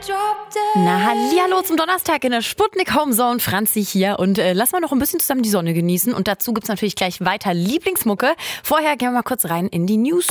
Na, hallihallo zum Donnerstag in der Sputnik Homezone. Franzi hier und lass mal noch ein bisschen zusammen die Sonne genießen. Und dazu gibt's natürlich gleich weiter Lieblingsmucke. Vorher gehen wir mal kurz rein in die News.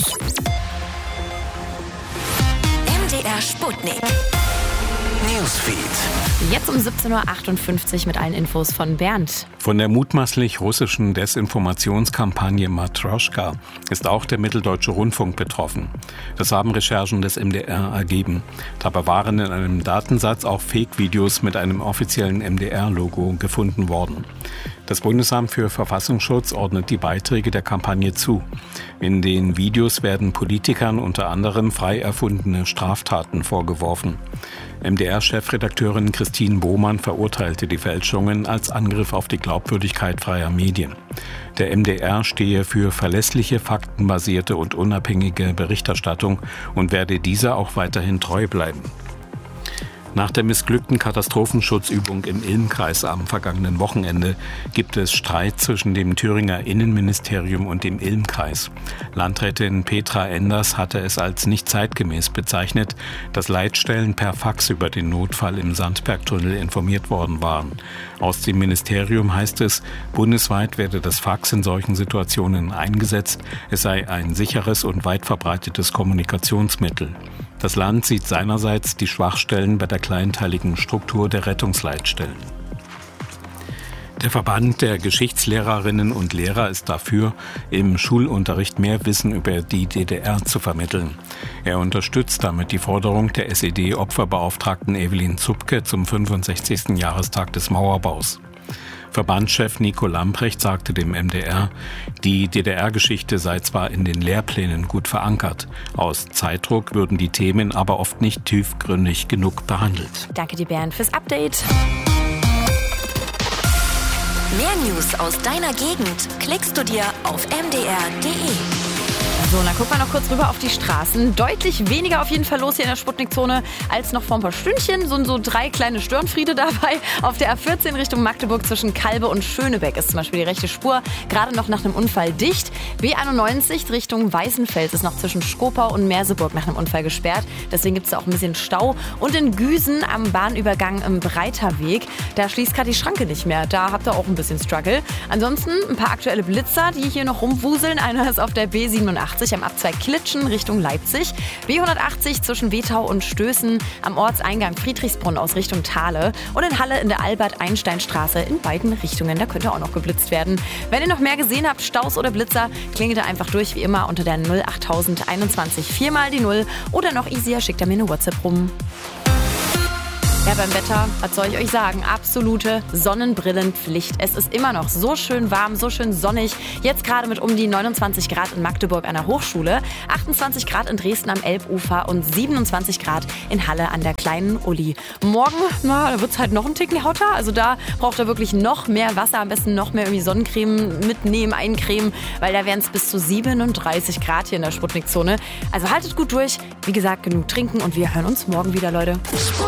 MDR Sputnik Newsfeed. Jetzt um 17.58 Uhr mit allen Infos von Bernd. Von der mutmaßlich russischen Desinformationskampagne Matroschka ist auch der Mitteldeutsche Rundfunk betroffen. Das haben Recherchen des MDR ergeben. Dabei waren in einem Datensatz auch Fake-Videos mit einem offiziellen MDR-Logo gefunden worden. Das Bundesamt für Verfassungsschutz ordnet die Beiträge der Kampagne zu. In den Videos werden Politikern unter anderem frei erfundene Straftaten vorgeworfen. MDR-Chefredakteurin Christine Bohmann verurteilte die Fälschungen als Angriff auf die Glaubwürdigkeit freier Medien. Der MDR stehe für verlässliche, faktenbasierte und unabhängige Berichterstattung und werde dieser auch weiterhin treu bleiben. Nach der missglückten Katastrophenschutzübung im Ilm-Kreis am vergangenen Wochenende gibt es Streit zwischen dem Thüringer Innenministerium und dem Ilm-Kreis. Landrätin Petra Enders hatte es als nicht zeitgemäß bezeichnet, dass Leitstellen per Fax über den Notfall im Sandbergtunnel informiert worden waren. Aus dem Ministerium heißt es, bundesweit werde das Fax in solchen Situationen eingesetzt. Es sei ein sicheres und weit verbreitetes Kommunikationsmittel. Das Land sieht seinerseits die Schwachstellen bei der kleinteiligen Struktur der Rettungsleitstellen. Der Verband der Geschichtslehrerinnen und Lehrer ist dafür, im Schulunterricht mehr Wissen über die DDR zu vermitteln. Er unterstützt damit die Forderung der SED-Opferbeauftragten Evelyn Zupke zum 65. Jahrestag des Mauerbaus. Verbandschef Nico Lamprecht sagte dem MDR, die DDR-Geschichte sei zwar in den Lehrplänen gut verankert, aus Zeitdruck würden die Themen aber oft nicht tiefgründig genug behandelt. Danke dir, Bernd, fürs Update. Mehr News aus deiner Gegend klickst du dir auf mdr.de. So, dann gucken wir noch kurz rüber auf die Straßen. Deutlich weniger auf jeden Fall los hier in der Sputnik-Zone als noch vor ein paar Stündchen. So 3 kleine Störenfriede dabei. Auf der A14 Richtung Magdeburg zwischen Kalbe und Schönebeck ist zum Beispiel die rechte Spur gerade noch nach einem Unfall dicht. B91 Richtung Weißenfels ist noch zwischen Skopau und Merseburg nach einem Unfall gesperrt. Deswegen gibt es da auch ein bisschen Stau. Und in Güsen am Bahnübergang im Breiterweg, da schließt gerade die Schranke nicht mehr. Da habt ihr auch ein bisschen Struggle. Ansonsten ein paar aktuelle Blitzer, die hier noch rumwuseln. Einer ist auf der B87 am Abzweig Klitschen Richtung Leipzig. B180 zwischen Wetau und Stößen am Ortseingang Friedrichsbrunn aus Richtung Thale. Und in Halle in der Albert-Einstein-Straße in beiden Richtungen. Da könnte auch noch geblitzt werden. Wenn ihr noch mehr gesehen habt, Staus oder Blitzer, klingelt da einfach durch wie immer unter der 08021 4 mal die 0 oder noch easier, schickt er mir eine WhatsApp rum. Ja, beim Wetter, was soll ich euch sagen? Absolute Sonnenbrillenpflicht. Es ist immer noch so schön warm, so schön sonnig. Jetzt gerade mit um die 29 Grad in Magdeburg an der Hochschule, 28 Grad in Dresden am Elbufer und 27 Grad in Halle an der kleinen Uli. Morgen, da wird es halt noch ein Ticken hotter. Also da braucht ihr wirklich noch mehr Wasser, am besten noch mehr irgendwie Sonnencreme mitnehmen, eincremen, weil da wären es bis zu 37 Grad hier in der Sputnik-Zone. Also haltet gut durch. Wie gesagt, genug trinken und wir hören uns morgen wieder, Leute.